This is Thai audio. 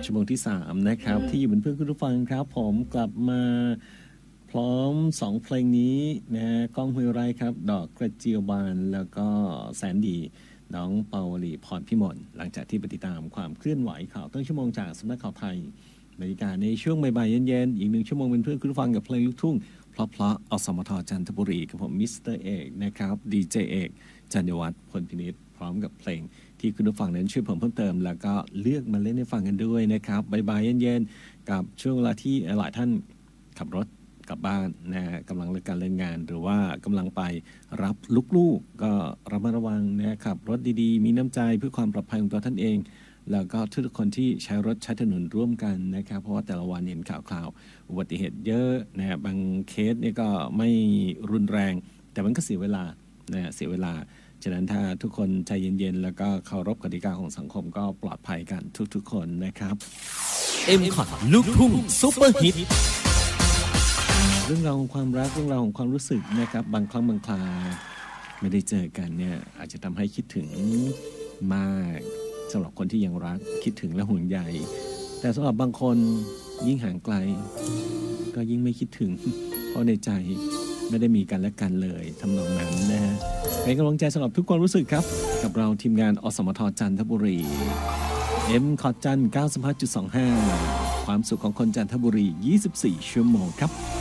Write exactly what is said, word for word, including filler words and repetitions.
ชั่วโมงที่สามนะครับที่อยู่เป็นเพื่อนคุณผู้ฟังครับผมกลับมาพร้อมสองเพลงนี้นะก้องห้วยไร่ครับดอกกระเจียวบานแล้วก็แสนดีน้องเปาวลีพรพิมลหลังจากที่ปฏิตามความเคลื่อนไหวข่าวต้นชั่วโมงจากสำนักข่าวไทยบรรยากาศในช่วงบ่ายๆเย็นๆอีกหนึ่งชั่วโมงเป็นเพื่อนคุณผู้ฟังกับเพลงลูกทุ่งเพราะๆอสมทจันทบุรีกับผมมิสเตอร์เอกนะครับดีเจเอกจันยวัฒน์พลพินิจพร้อมกับเพลงที่คุณผู้ฟังนั้นช่วยผมเพิ่มเติมแล้วก็เลือกมาเล่นให้ฟังกันด้วยนะครับบ่ายๆเย็นๆกับช่วงเวลาที่หลายท่านขับรถกลับบ้านนะกำลังเลิกการเล่นงานหรือว่ากำลังไปรับลูกๆก็ระมัดระวังนะครับรถดีๆมีน้ำใจเพื่อความปลอดภัยของตัวท่านเองแล้วก็ทุกคนที่ใช้รถใช้ถนนร่วมกันนะครับเพราะว่าแต่ละวันเห็นข่าวๆอุบัติเหตุเยอะนะบางเคสนี่ก็ไม่รุนแรงแต่มันก็เสียเวลานะเสียเวลาฉะนั้นถ้าทุกคนใจเย็นๆแล้วก็เคารพกติกาของสังคมก็ปลอดภัยกันทุกๆคนนะครับ เอ็ม คอท ลูกทุ่งซุปเปอร์ฮิตเรื่องราวของความรักเรื่องราวของความรู้สึกนะครับบางครั้งบางคราไม่ได้เจอกันเนี่ยอาจจะทำให้คิดถึงมากสำหรับคนที่ยังรักคิดถึงและห่วงใยแต่สำหรับบางคนยิ่งห่างไกลก็ยิ่งไม่คิดถึงเพราะในใจไม่ได้มีกันและกันเลยทำนองนั้นนะฮะเป็นกำลังใจสำหรับทุกความรู้สึกครับกับเราทีมงานอสมทจันทบุรี เอ็ม คอท จันทร์ เก้าสิบห้าจุดสองห้า ความสุขของคนจันทบุรียี่สิบสี่ชั่วโมงครับ